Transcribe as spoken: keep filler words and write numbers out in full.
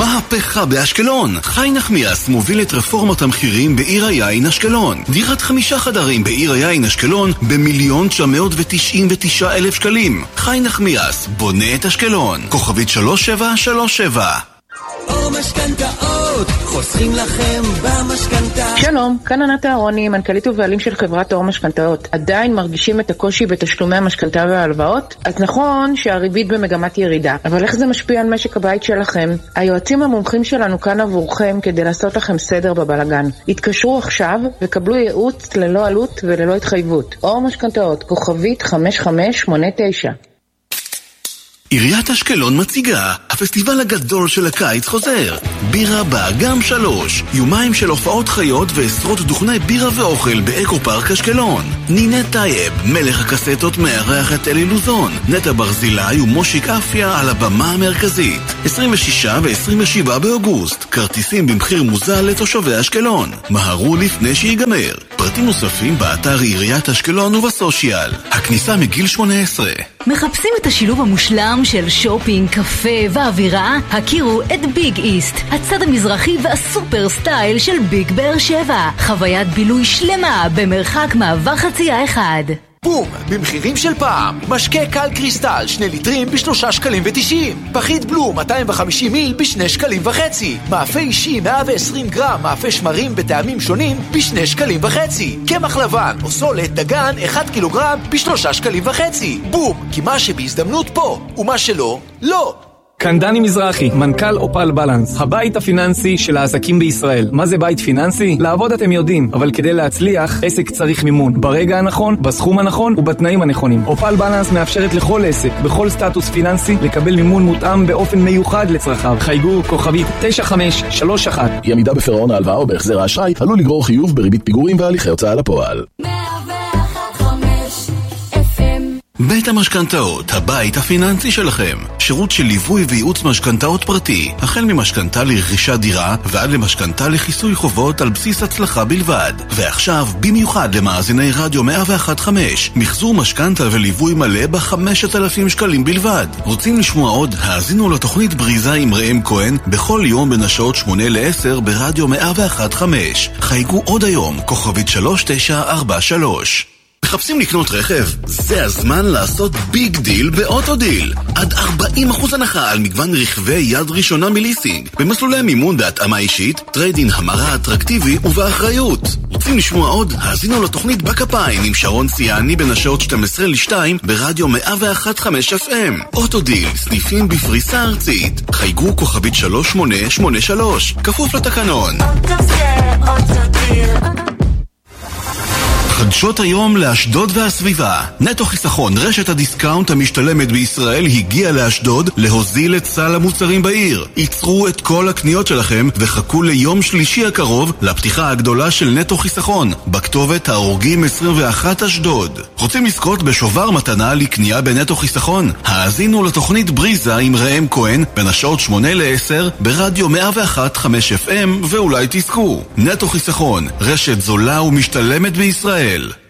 מהפכה באשקלון. חי נחמיאס מוביל את רפורמת המחירים בעיר היין אשקלון. דירת חמישה חדרים בעיר היין אשקלון במיליון תשע מאות ותשעים ותשעה אלף שקלים. חי נחמיאס בונה את אשקלון. כוכבית שלוש שבע שלוש שבע. או משכנתאות, חוסכים לכם במשכנתה. שלום, כאן ענת אהרוני, מנכ"לית ובעלים של חברת אור משכנתאות. עדיין מרגישים את הקושי בתשלומי המשכנתה וההלוואות? אז נכון שהריבית במגמת ירידה, אבל איך זה משפיע על משק הבית שלכם? היועצים המומחים שלנו כאן עבורכם כדי לעשות לכם סדר בבלגן. התקשרו עכשיו וקבלו ייעוץ ללא עלות וללא התחייבות. אור משכנתאות, כוכבית חמש חמש שמונה תשע. עיריית אשקלון מציגה, הפסטיבל הגדול של הקיץ חוזר. בירה באגם שלוש, יומיים של הופעות חיות ועשרות דוכני בירה ואוכל באקו פארק אשקלון. נינת טייב, מלך הקסטות, מארח את אלי לוזון. נטע ברזילי ומושיק אפיה על הבמה המרכזית. עשרים ושישה ו-עשרים ושבעה באוגוסט, כרטיסים במחיר מוזל לתושבי אשקלון. מהרו לפני שיגמר. פרטים נוספים באתר עיריית אשקלון ובסושיאל. הכניסה מגיל שמונה עשרה. מחפשים את השילוב המושלם של שופינג, קפה ואווירה? הכירו את ביג איסט, הצד המזרחי והסופר סטייל של ביג באר שבע. חוויית בילוי שלמה במרחק מעבר חצייה אחד. בום! במחירים של פעם. משקה קל קריסטל שני ליטרים בשלושה שקלים ותשעים. פחית בלו מאתיים וחמישים מיל בשני שקלים וחצי. מאפה אישי מאה ועשרים גרם מאפה שמרים בטעמים שונים בשני שקלים וחצי. קמח לבן או סולת דגן אחד קילוגרם בשלושה שקלים וחצי. בום! כי מה שבהזדמנות פה ומה שלא, לא. כאן דני מזרחי, מנכ"ל אופל בלנס, הבית הפיננסי של העסקים בישראל. מה זה בית פיננסי? לעבוד אתם יודעים, אבל כדי להצליח, עסק צריך מימון. ברגע הנכון, בסכום הנכון ובתנאים הנכונים. אופל בלנס מאפשרת לכל עסק, בכל סטטוס פיננסי, לקבל מימון מותאם באופן מיוחד לצרכיו. חייגו כוכבית תשע חמש שלוש אחת. אי עמידה בפירעון ההלוואה או בהחזר האשראי עלול לגרור חיוב בריבית פיגורים והליכי הוצאה לפועל. בית המשכנתאות, הבית הפיננסי שלכם. שירות של ליווי וייעוץ משכנתאות פרטי, החל ממשכנתה לרכישת דירה ועד למשכנתה לכיסוי חובות על בסיס הצלחה בלבד. ועכשיו, במיוחד למאזיני רדיו מאה ואחת נקודה חמש, מחזור משכנתה וליווי מלא ב-חמשת אלפים שקלים בלבד. רוצים לשמוע עוד? האזינו לתוכנית בריזה עם ראם כהן בכל יום בין השעות שמונה לעשר ברדיו מאה ואחת נקודה חמש. חייגו עוד היום, כוכבית שלוש תשע ארבע שלוש. מחפשים לקנות רכב? זה הזמן לעשות ביג דיל באוטודיל. עד ארבעים אחוז הנחה על מגוון רכבי יד ראשונה מליסינג. במסלולי מימון בהתאמה אישית, טריידין המרה אטרקטיבי ובאחריות. רוצים לשמוע עוד? האזינו לתוכנית בקפיים עם שרון ציאני בין השעות שתים עשרה לשתיים ברדיו מאה ואחת נקודה חמש אף אם. אוטודיל, סניפים בפריסה ארצית. חייגו כוכבית שלוש שמונה שמונה שלוש. כפוף לתקנון. חדשות היום לאשדוד והסביבה. נטו חיסכון, רשת הדיסקאונט המשתלמת בישראל, הגיעה לאשדוד להוזיל את סל המוצרים בעיר. ייצרו את כל הקניות שלכם וחכו ליום שלישי הקרוב לפתיחה הגדולה של נטו חיסכון בכתובת ההורגים עשרים ואחת אשדוד. רוצים לזכות בשובר מתנה לקנייה בנטו חיסכון? האזינו לתוכנית בריזה עם ראם כהן בין השעות שמונה לעשר ברדיו מאה ואחת נקודה חמש אף אם ואולי תזכו. נטו חיסכון, רשת זולה ומשתלמת בישראל.